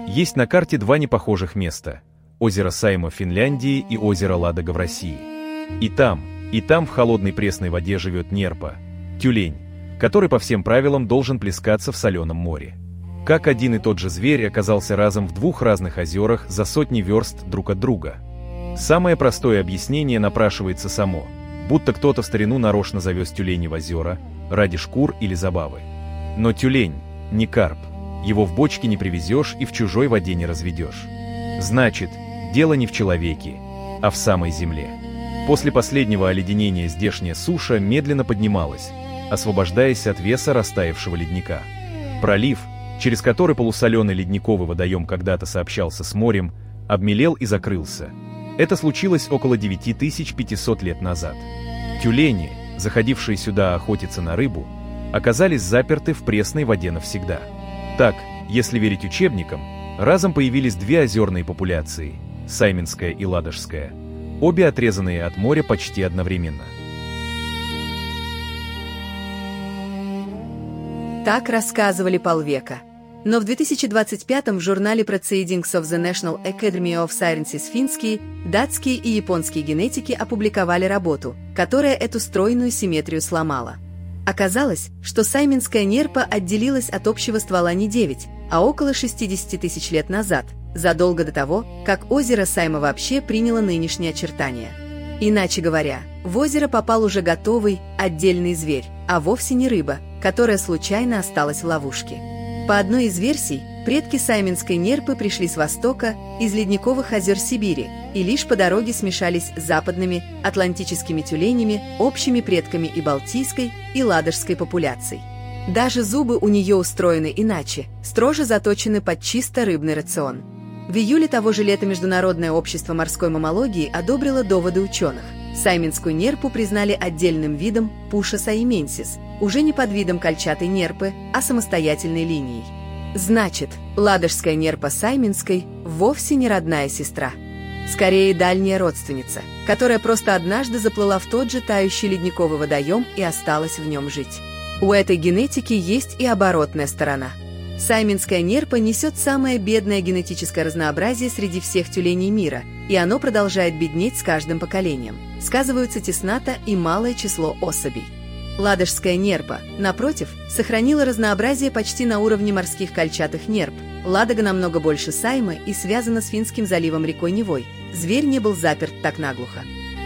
Есть на карте два непохожих места – озеро Сайма в Финляндии и озеро Ладога в России. И там в холодной пресной воде живет нерпа – тюлень, который по всем правилам должен плескаться в соленом море. Как один и тот же зверь оказался разом в двух разных озерах за сотни верст друг от друга? Самое простое объяснение напрашивается само, будто кто-то в старину нарочно завез тюленей в озера ради шкур или забавы. Но тюлень не карп, его в бочке не привезешь и в чужой воде не разведешь. Значит, дело не в человеке, а в самой земле. После последнего оледенения здешняя суша медленно поднималась, освобождаясь от веса растаявшего ледника. Пролив, через который полусоленый ледниковый водоем когда-то сообщался с морем, обмелел и закрылся. Это случилось около 9500 лет назад. Тюлени, заходившие сюда охотиться на рыбу, оказались заперты в пресной воде навсегда. Так, если верить учебникам, разом появились две озерные популяции – Сайминская и Ладожская, обе отрезанные от моря почти одновременно. Так рассказывали полвека. Но в 2025-м в журнале Proceedings of the National Academy of Sciences финские, датские и японские генетики опубликовали работу, которая эту стройную симметрию сломала. Оказалось, что сайминская нерпа отделилась от общего ствола не 9, а около 60 тысяч лет назад, задолго до того, как озеро Сайма вообще приняло нынешние очертания. Иначе говоря, в озеро попал уже готовый, отдельный зверь, а вовсе не рыба, которая случайно осталась в ловушке. По одной из версий, предки сайминской нерпы пришли с востока, из ледниковых озер Сибири, и лишь по дороге смешались с западными атлантическими тюленями, общими предками и балтийской, и ладожской популяций. Даже зубы у нее устроены иначе, строже заточены под чисто рыбный рацион. В июле того же лета Международное общество морской маммологии одобрило доводы ученых. Сайминскую нерпу признали отдельным видом Пуша сайминсис, уже не подвидом кольчатой нерпы, а самостоятельной линией. Значит, ладожская нерпа сайминской вовсе не родная сестра. Скорее, дальняя родственница, которая просто однажды заплыла в тот же тающий ледниковый водоем и осталась в нем жить. У этой генетики есть и оборотная сторона. Сайминская нерпа несет самое бедное генетическое разнообразие среди всех тюленей мира, и оно продолжает беднеть с каждым поколением. Сказываются теснота и малое число особей. Ладожская нерпа, напротив, сохранила разнообразие почти на уровне морских кольчатых нерп. Ладога намного больше Саймы и связана с Финским заливом рекой Невой. Зверь не был заперт так наглухо.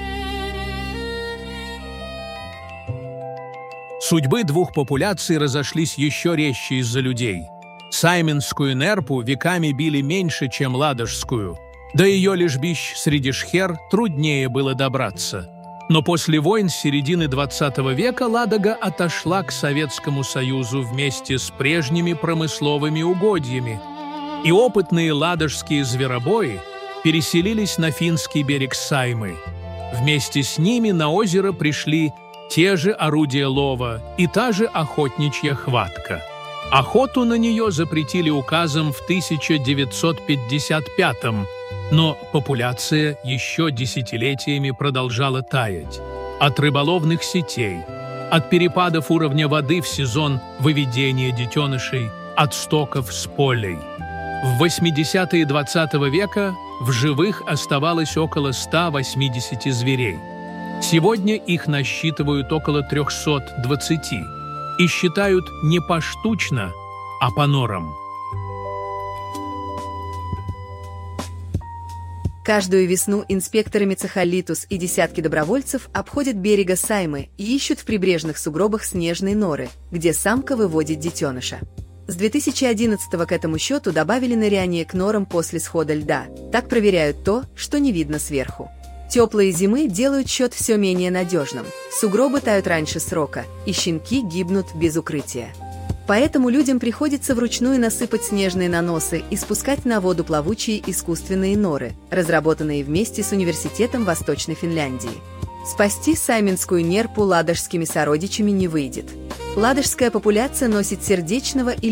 Судьбы двух популяций разошлись еще резче из-за людей. Сайминскую нерпу веками били меньше, чем ладожскую. До ее лежбищ среди шхер труднее было добраться. Но после войн с середины 20 века Ладога отошла к Советскому Союзу вместе с прежними промысловыми угодьями. И опытные ладожские зверобои переселились на финский берег Саймы. Вместе с ними на озеро пришли те же орудия лова и та же охотничья хватка. Охоту на нее запретили указом в 1955-м, но популяция еще десятилетиями продолжала таять. От рыболовных сетей, от перепадов уровня воды в сезон выведения детенышей, от стоков с полей. В 80-е 20 века в живых оставалось около 180 зверей. Сегодня их насчитывают около 320 и считают не поштучно, а по норам. Каждую весну инспекторы Мицехалитус и десятки добровольцев обходят берега Саймы и ищут в прибрежных сугробах снежные норы, где самка выводит детеныша. С 2011-го к этому счету добавили ныряние к норам после схода льда. Так проверяют то, что не видно сверху. Теплые зимы делают счет все менее надежным. Сугробы тают раньше срока, и щенки гибнут без укрытия. Поэтому людям приходится вручную насыпать снежные наносы и спускать на воду плавучие искусственные норы, разработанные вместе с Университетом Восточной Финляндии. Спасти сайминскую нерпу ладожскими сородичами не выйдет. Ладожская популяция носит сердечного или